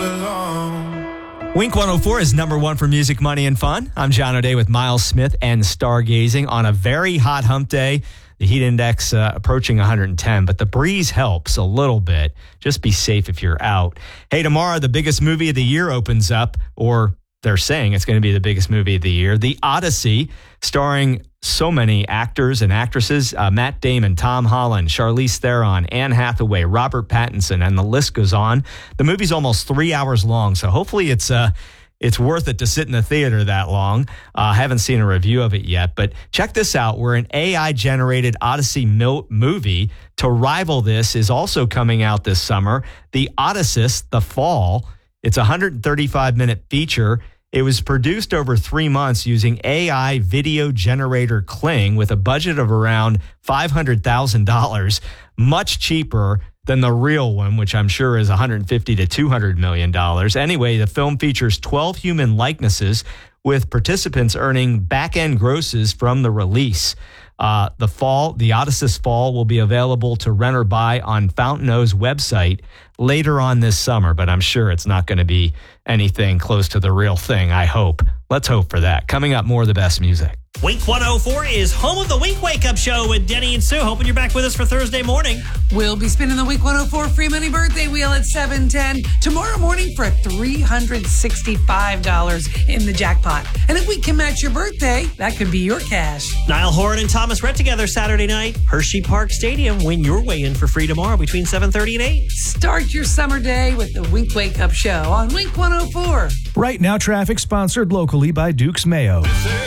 alone. Wink 104 is number one for music, money, and fun. I'm John O'Day with Miles Smith and Stargazing on a very hot hump day. The heat index approaching 110, but the breeze helps a little bit. Just be safe if you're out. Hey, tomorrow, the biggest movie of the year opens up, or they're saying it's going to be the biggest movie of the year. The Odyssey, starring so many actors and actresses. Matt Damon, Tom Holland, Charlize Theron, Anne Hathaway, Robert Pattinson, and the list goes on. The movie's almost 3 hours long, so hopefully it's worth it to sit in the theater that long. I haven't seen a review of it yet, but check this out. Where an AI-generated Odyssey movie to rival this is also coming out this summer. The Odysseus, The Fall. It's a 135-minute feature. It was produced over 3 months using AI video generator Kling with a budget of around $500,000, much cheaper than the real one, which I'm sure is $150 to $200 million. Anyway, the film features 12 human likenesses, with participants earning back-end grosses from the release. The Odysseus Fall will be available to rent or buy on Fountain O's website later on this summer, but I'm sure it's not going to be anything close to the real thing, I hope. Let's hope for that. Coming up, more of the best music. Wink 104 is home of the Wink Wake Up Show with Denny and Sue. Hoping you're back with us for Thursday morning. We'll be spinning the Wink 104 free money birthday wheel at 7:10 tomorrow morning for $365 in the jackpot. And if we can match your birthday, that could be your cash. Niall Horan and Thomas Rhett together Saturday night. Hershey Park Stadium. Win your way in for free tomorrow between 7:30 and 8. Start your summer day with the Wink Wake Up Show on Wink 104. Right Now Traffic, sponsored locally by Duke's Mayo.